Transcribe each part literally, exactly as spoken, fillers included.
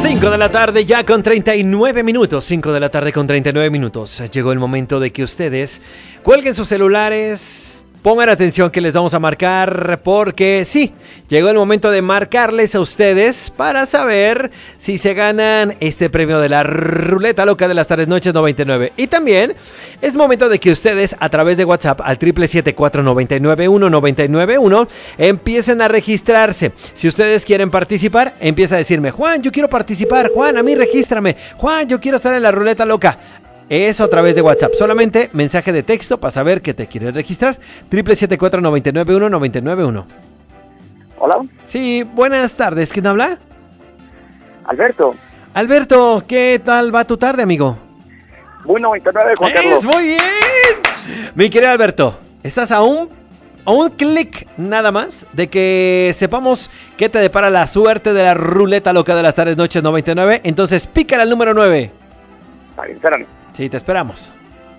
cinco de la tarde ya con treinta y nueve minutos, cinco de la tarde con treinta y nueve minutos. Llegó el momento de que ustedes cuelguen sus celulares, pongan atención que les vamos a marcar porque sí, llegó el momento de marcarles a ustedes para saber si se ganan este premio de la ruleta loca de las tardes noches noventa y nueve. Y también es momento de que ustedes a través de WhatsApp al triple siete cuatro nueve nueve uno nueve nueve uno empiecen a registrarse. Si ustedes quieren participar, empieza a decirme: Juan, yo quiero participar, Juan, a mí regístrame, Juan, yo quiero estar en la ruleta loca. Eso a través de WhatsApp, solamente mensaje de texto para saber que te quieres registrar. Triple siete cuatro nueve nueve uno nueve nueve uno. Hola. Sí, buenas tardes, ¿quién habla? Alberto. Alberto, ¿qué tal va tu tarde, amigo? Muy noventa y nueve, Juan Carlos. ¡Es muy bien! Mi querido Alberto, estás a un, a un clic nada más de que sepamos qué te depara la suerte de la ruleta loca de las tardes noches noventa y nueve. Entonces pícala al número nueve. Está bien, espérame. Sí, te esperamos.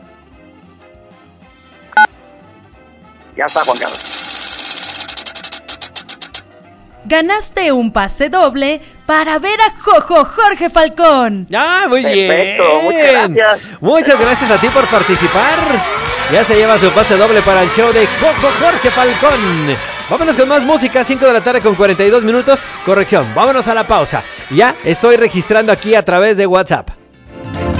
Ya está, Juan Carlos. Ganaste un pase doble para ver a Jojo Jorge Falcón. ¡Ah, muy Perfecto, bien! muchas gracias. Muchas gracias a ti por participar. Ya se lleva su pase doble para el show de Jojo Jorge Falcón. Vámonos con más música, cinco de la tarde con cuarenta y dos minutos. Corrección, vámonos a la pausa. Ya estoy registrando aquí a través de WhatsApp.